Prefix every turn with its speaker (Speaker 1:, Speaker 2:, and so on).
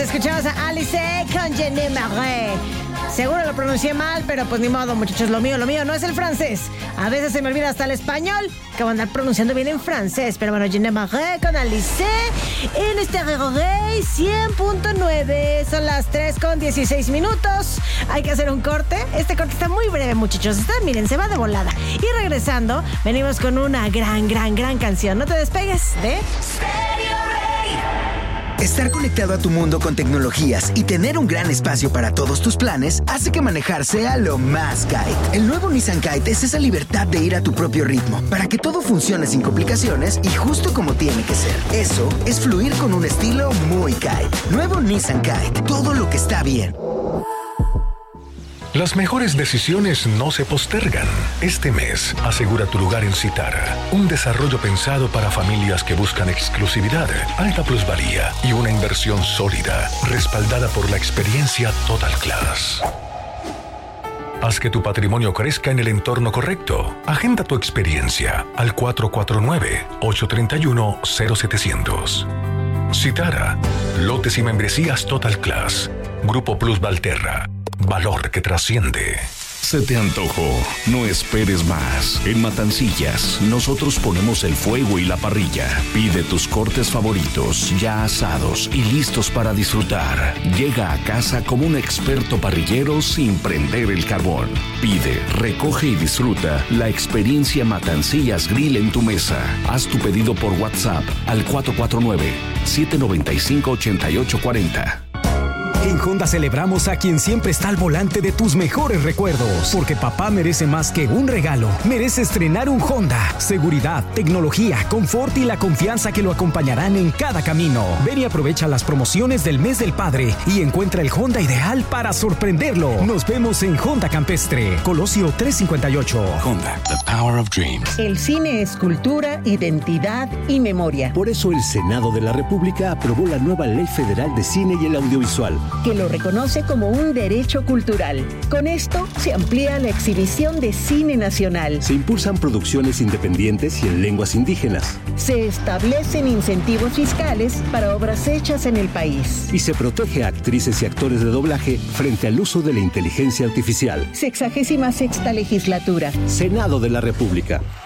Speaker 1: escuchamos a Alice con Je ne m'arrête. Seguro lo pronuncié mal, pero pues ni modo, muchachos. Lo mío no es el francés. A veces se me olvida hasta el español, que voy a andar pronunciando bien en francés. Pero bueno, Je ne m'arrête con Alice en Stereo Rey 100.9. Son las 3:16. Hay que hacer un corte. Este corte está muy breve, muchachos. Miren, se va de volada. Y regresando, venimos con una gran canción. No te despegues de Stereo Rey.
Speaker 2: Estar conectado a tu mundo con tecnologías y tener un gran espacio para todos tus planes hace que manejar sea lo más Kite. El nuevo Nissan Kite es esa libertad de ir a tu propio ritmo para que todo funcione sin complicaciones y justo como tiene que ser. Eso es fluir con un estilo muy Kite. Nuevo Nissan Kite. Todo lo que está bien.
Speaker 3: Las mejores decisiones no se postergan. Este mes, asegura tu lugar en Citara. Un desarrollo pensado para familias que buscan exclusividad, alta plusvalía y una inversión sólida, respaldada por la experiencia Total Class. Haz que tu patrimonio crezca en el entorno correcto. Agenda tu experiencia al 449-831-0700. Citara. Lotes y membresías Total Class. Grupo Plus Valterra. Valor que trasciende.
Speaker 4: Se te antojó, no esperes más. En Matancillas, nosotros ponemos el fuego y la parrilla. Pide tus cortes favoritos, ya asados y listos para disfrutar. Llega a casa como un experto parrillero sin prender el carbón. Pide, recoge y disfruta la experiencia Matancillas Grill en tu mesa. Haz tu pedido por WhatsApp al 449-795-8840.
Speaker 5: En Honda celebramos a quien siempre está al volante de tus mejores recuerdos. Porque papá merece más que un regalo. Merece estrenar un Honda. Seguridad, tecnología, confort y la confianza que lo acompañarán en cada camino. Ven y aprovecha las promociones del mes del padre y encuentra el Honda ideal para sorprenderlo. Nos vemos en Honda Campestre, Colosio 358.
Speaker 4: Honda, the power of dreams.
Speaker 6: El cine es cultura, identidad y memoria.
Speaker 7: Por eso el Senado de la República aprobó la nueva Ley Federal de Cine y el Audiovisual,
Speaker 6: que lo reconoce como un derecho cultural. Con esto se amplía la exhibición de cine nacional.
Speaker 7: Se impulsan producciones independientes y en lenguas indígenas.
Speaker 6: Se establecen incentivos fiscales para obras hechas en el país.
Speaker 7: Y se protege a actrices y actores de doblaje frente al uso de la inteligencia artificial.
Speaker 6: 66ª legislatura.
Speaker 7: Senado de la República.